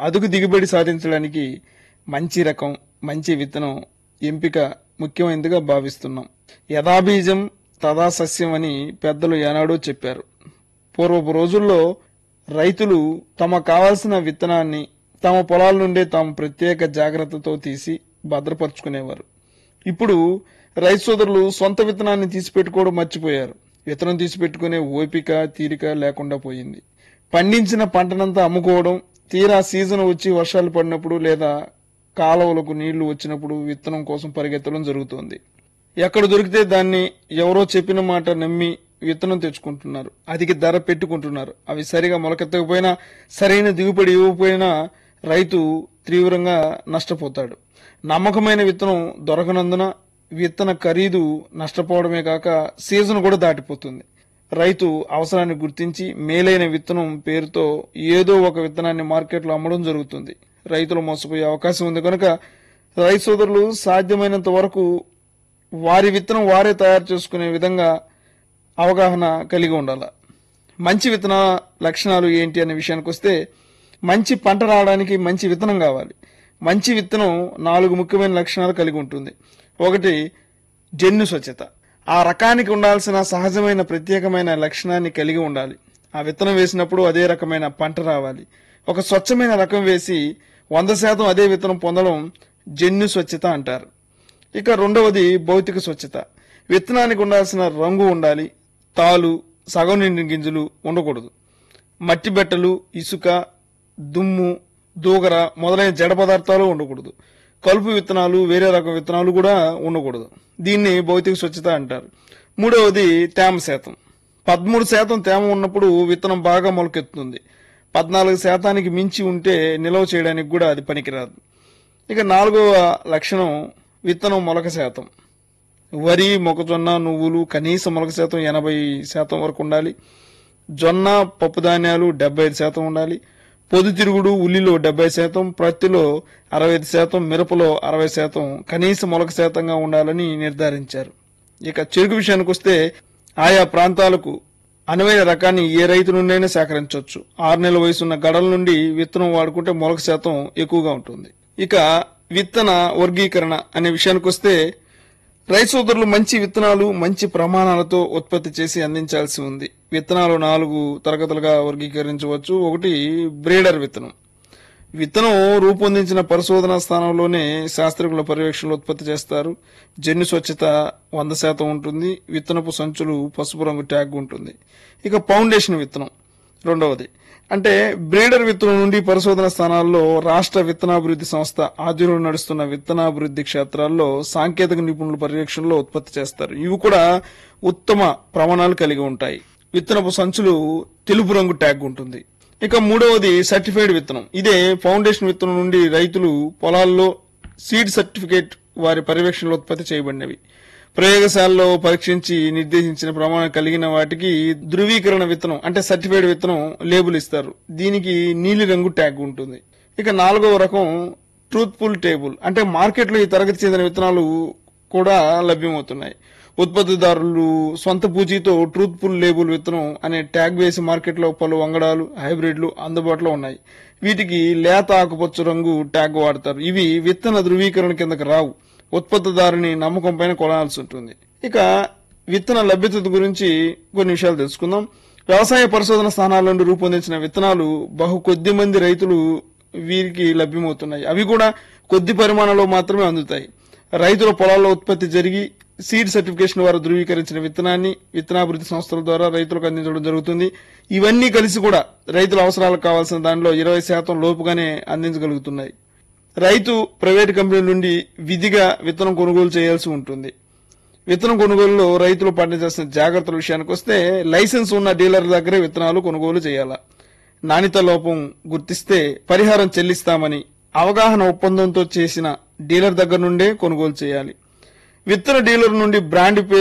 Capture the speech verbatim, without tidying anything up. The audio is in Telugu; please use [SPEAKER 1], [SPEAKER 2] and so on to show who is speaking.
[SPEAKER 1] అదుగు దిగుబడి సాధించడానికి మంచి రకం, మంచి విత్తనం ఎంపిక ముఖ్యమైనదిగా భావిస్తున్నాం. యథాబీజం తదా సస్యం అని పెద్దలు ఏనాడో చెప్పారు. పూర్వపు రోజుల్లో రైతులు తమకు కావాల్సిన విత్తనాన్ని తమ పొలాల నుండే తాము ప్రత్యేక జాగ్రత్తతో తీసి భద్రపరుచుకునేవారు. ఇప్పుడు రైతు సోదరులు సొంత విత్తనాన్ని తీసిపెట్టుకోవడం మర్చిపోయారు. విత్తనం తీసిపెట్టుకునే ఓపిక, తీరిక లేకుండా పోయింది. పండించిన పంటనంతా అమ్ముకోవడం, తీరా సీజన్ వచ్చి వర్షాలు పడినప్పుడు లేదా కాలువలకు నీళ్లు వచ్చినప్పుడు విత్తనం కోసం పరిగెత్తడం జరుగుతోంది. ఎక్కడ దొరికితే దాన్ని ఎవరో చెప్పిన మాట నమ్మి విత్తనం తెచ్చుకుంటున్నారు. అధిక ధర పెట్టుకుంటున్నారు. అవి సరిగా మొలకెత్తకపోయినా, సరైన దిగుబడి ఇవ్వకపోయినా రైతు తీవ్రంగా నష్టపోతాడు. నమ్మకమైన విత్తనం దొరకనందున విత్తన ఖరీదు నష్టపోవడమే కాక సీజన్ కూడా దాటిపోతుంది. రైతు అవసరాన్ని గుర్తించి మేలైన విత్తనం పేరుతో ఏదో ఒక విత్తనాన్ని మార్కెట్లో అమ్మడం జరుగుతుంది. రైతులు మోసపోయే అవకాశం ఉంది కనుక రైతు సోదరులు సాధ్యమైనంత వరకు వారి విత్తనం వారే తయారు చేసుకునే విధంగా అవగాహన కలిగి ఉండాలి. మంచి విత్తన లక్షణాలు ఏంటి అనే విషయానికి వస్తే, మంచి పంట రావడానికి మంచి విత్తనం కావాలి. మంచి విత్తనం నాలుగు ముఖ్యమైన లక్షణాలు కలిగి ఉంటుంది. ఒకటి, జన్యు స్వచ్ఛత. ఆ రకానికి ఉండాల్సిన సహజమైన ప్రత్యేకమైన లక్షణాన్ని కలిగి ఉండాలి. ఆ విత్తనం వేసినప్పుడు అదే రకమైన పంట రావాలి. ఒక స్వచ్ఛమైన రకం వేసి వంద శాతం అదే విత్తనం పొందడం జన్యు స్వచ్ఛత అంటారు. ఇక రెండవది భౌతిక స్వచ్ఛత. విత్తనానికి ఉండాల్సిన రంగు ఉండాలి. తాలు, సగం నిండిన గింజలు ఉండకూడదు. మట్టి బెట్టలు, ఇసుక, దుమ్ము, దూగర మొదలైన జడ పదార్థాలు ఉండకూడదు. కలుపు విత్తనాలు, వేరే రకం విత్తనాలు కూడా ఉండకూడదు. దీన్ని భౌతిక స్వచ్ఛత అంటారు. మూడవది తేమ శాతం. పదమూడు శాతం తేమ ఉన్నప్పుడు విత్తనం బాగా మొలకెత్తుతుంది. పద్నాలుగు శాతానికి మించి ఉంటే నిల్వ చేయడానికి కూడా అది పనికిరాదు. ఇక నాలుగవ లక్షణం విత్తనం మొలక శాతం. వరి, మొక్కజొన్న, నువ్వులు కనీస మొలక శాతం ఎనభై శాతం వరకు ఉండాలి. జొన్న, పప్పు ధాన్యాలు డెబ్బై ఐదు శాతం ఉండాలి. పొద్దుతిరుగుడు, ఉల్లిలో డెబ్బై శాతం, ప్రత్తిలో అరవై ఐదు శాతం, మిరపలో అరవై శాతం కనీస మొలక శాతంగా ఉండాలని నిర్ధారించారు. ఇక చెరుకు విషయానికి వస్తే, ఆయా ప్రాంతాలకు అనువైన రకాన్ని ఏ రైతు నుండైనా సేకరించవచ్చు. ఆరు నెలల వయసున్న గడల నుండి విత్తనం వాడుకుంటే మొలక శాతం ఎక్కువగా ఉంటుంది. ఇక విత్తన వర్గీకరణ అనే విషయానికి వస్తే, రైతు సోదరులు మంచి విత్తనాలు మంచి ప్రమాణాలతో ఉత్పత్తి చేసి అందించాల్సి ఉంది. విత్తనాలు నాలుగు తరగతులుగా వర్గీకరించవచ్చు. ఒకటి, బ్రీడర్ విత్తనం. విత్తనం రూపొందించిన పరిశోధనా స్థానంలోనే శాస్త్రజ్ఞుల పర్యవేక్షణలో ఉత్పత్తి చేస్తారు. జన్యు స్వచ్ఛత వంద శాతం ఉంటుంది. విత్తనపు సంచులు పసుపు రంగు ట్యాగ్ ఉంటుంది. ఇక ఫౌండేషన్ విత్తనం రెండవది. అంటే బ్రీడర్ విత్తనం నుండి పరిశోధన స్థానాల్లో రాష్ట్ర విత్తనాభివృద్ధి సంస్థ ఆధ్వర్యంలో నడుస్తున్న విత్తనాభివృద్ధి క్షేత్రాల్లో సాంకేతిక నిపుణుల పర్యవేక్షణలో ఉత్పత్తి చేస్తారు. ఇవి కూడా ఉత్తమ ప్రమాణాలు కలిగి ఉంటాయి. విత్తనపు సంచులు తెలుపు రంగు ట్యాగ్ ఉంటుంది. ఇక మూడవది సర్టిఫైడ్ విత్తనం. ఇదే ఫౌండేషన్ విత్తనం నుండి రైతులు పొలాల్లో సీడ్ సర్టిఫికేట్ వారి పర్యవేక్షణలో ఉత్పత్తి చేయబడినవి. ప్రయోగశాలలో పరీక్షించి నిర్దేశించిన ప్రమాణం కలిగిన వాటికి ధృవీకరణ విత్తనం అంటే సర్టిఫైడ్ విత్తనం లేబుల్ ఇస్తారు. దీనికి నీలి రంగు ట్యాగ్ ఉంటుంది. ఇక నాలుగవ రకం ట్రూత్ఫుల్ టేబుల్. అంటే మార్కెట్లో ఈ తరగతి చెందిన విత్తనాలు కూడా లభ్యమవుతున్నాయి. ఉత్పత్తిదారులు సొంత పూచీతో ట్రూత్ఫుల్ లేబుల్ విత్తనం అనే ట్యాగ్ వేసి మార్కెట్లో పలు వంగడాలు, హైబ్రిడ్లు అందుబాటులో ఉన్నాయి. వీటికి లేత ఆకుపచ్చ రంగు ట్యాగ్ వాడతారు. ఇవి విత్తన ధృవీకరణ కిందకు రావు. ఉత్పత్తిదారుని నమ్మకం పైన కొనాల్సి ఉంటుంది. ఇక విత్తన లభ్యత గురించి కొన్ని విషయాలు తెలుసుకుందాం. వ్యవసాయ పరిశోధన స్థానాల నుండి రూపొందించిన విత్తనాలు బహు కొద్ది మంది రైతులు వీరికి లభ్యమవుతున్నాయి. అవి కూడా కొద్ది పరిమాణంలో మాత్రమే అందుతాయి. రైతుల పొలాల్లో ఉత్పత్తి జరిగి సీడ్ సర్టిఫికేషన్ వారు ధృవీకరించిన విత్తనాన్ని విత్తనాభివృద్ధి సంస్థల ద్వారా రైతులకు అందించడం జరుగుతుంది. ఇవన్నీ కలిసి కూడా రైతుల అవసరాలకు కావాల్సిన దానిలో ఇరవై శాతం లోపుగానే అందించగలుగుతున్నాయి. రైతు ప్రైవేటు కంపెనీల నుండి విధిగా విత్తనం కొనుగోలు చేయాల్సి ఉంటుంది. విత్తనం కొనుగోలులో రైతులు పాటించాల్సిన జాగ్రత్తల విషయానికి వస్తే, లైసెన్స్ ఉన్న డీలర్ దగ్గరే విత్తనాలు కొనుగోలు చేయాలా. నాణ్యత లోపం గుర్తిస్తే పరిహారం చెల్లిస్తామని అవగాహన ఒప్పందంతో చేసిన డీలర్ దగ్గర నుండే కొనుగోలు చేయాలి. విత్తన డీలర్ నుండి బ్రాండ్